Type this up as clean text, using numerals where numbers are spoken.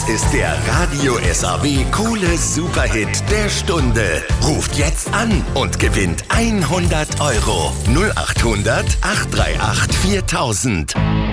ist der Radio SAW Coole Superhit der Stunde. Ruft jetzt an und gewinnt 100 €. 0800 838 4000.